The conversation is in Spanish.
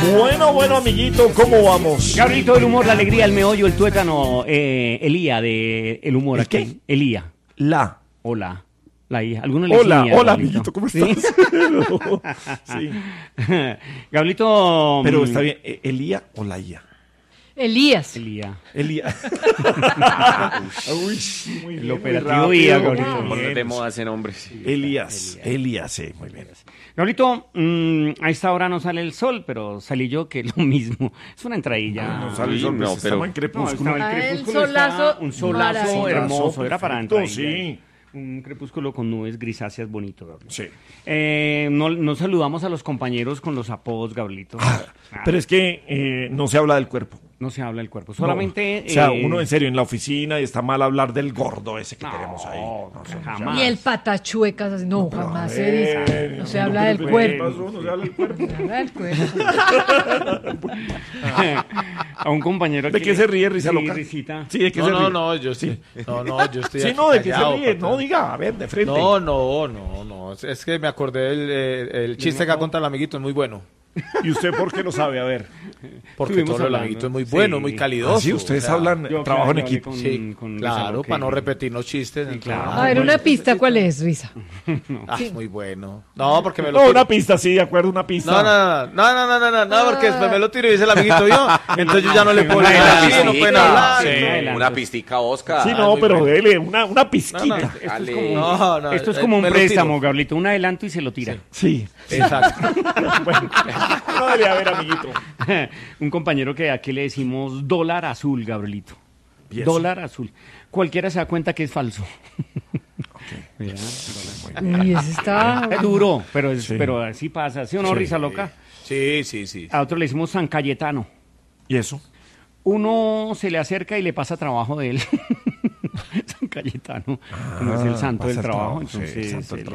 Bueno, amiguito, ¿cómo vamos? Gabrielito, el humor, la alegría, el meollo, el tuétano, Elía de el humor. ¿El qué? Aquí. Elía. La. Hola. La hija. ¿Alguno le dice Hola, Elía, hola, Gabrielito? amiguito, ¿cómo ¿Sí? estás? Sí. Gabrielito. Pero está bien, ¿Elía o la IA? Elías. Elía. Elía. Uy, muy bien, El muy operativo rápido. IA, Gabrielito. Muy Poner bien. de moda ese nombre. Sí. Elías, sí, muy bien. Gabrielito, a esta hora no sale el sol, pero salí yo, que es lo mismo. Es una entradilla. No sale el sol, no, pues, pero- estamos en crepúsculo. estaba el Ah, el crepúsculo, solazo, estaba un solazo maravilloso. hermoso, era para Perfecto, entrar. sí. Un crepúsculo con nubes grisáceas bonito, Gabrielito. Sí. No saludamos a los compañeros con los apodos, Gabrielito. Pero es que no se habla del cuerpo. No se habla del cuerpo, solamente... No. O sea, uno en serio en la oficina y está mal hablar del gordo ese que tenemos ahí. No, se jamás. Y el patachuecas, así, no, jamás se dice. No se habla del ¿Qué cuerpo. pasó? No se habla del cuerpo. Se habla del cuerpo. A un compañero ¿De que- qué se ríe, risa sí, loca? risita. Sí, ¿de qué se ríe? Yo sí. Yo estoy Sí, aquí no, ¿de qué se callado, ríe? papá. No, diga, a ver, de frente. No. Es que me acordé el chiste que ha contado el amiguito, es muy bueno. ¿Y usted por qué lo sabe? A ver. Porque Estuvimos todo el hablando. amiguito es muy bueno, Sí. muy calidoso. Sí, ustedes o sea, hablan, Yo trabajo en hablé equipo. con- con Risa Claro, Loca para no y- repetir los chistes. claro. A ver, una pista, ¿cuál es, Risa? Muy bueno. No, porque me lo No, tiro. una pista, sí, de acuerdo, una pista. No, porque después me lo tiro y dice el amiguito yo. Entonces yo ya no le puedo decir así, no pueden hablar. Sí, Adelante. una pistica Oscar. Sí, Ah, no, muy pero bueno. dele una pizquita. Esto es Dale. como, No, esto es como un me lo tiro. préstamo, Gabrielito. Un adelanto y se lo tira. Sí. Exacto. Bueno, no, dele, a ver, amiguito. Un compañero que aquí le decimos dólar azul, Gabrielito. ¿Y eso? Dólar azul. Cualquiera se da cuenta que es falso. Mira, Uy, ese está... es duro, pero, Sí. pero así pasa. ¿Sí o no, Sí. Risa Loca? Sí. A otro le decimos San Cayetano. ¿Y eso? Uno se le acerca y le pasa trabajo de él. San Cayetano, no es el santo del pasa el trabajo, trabajo, sí, entonces santo del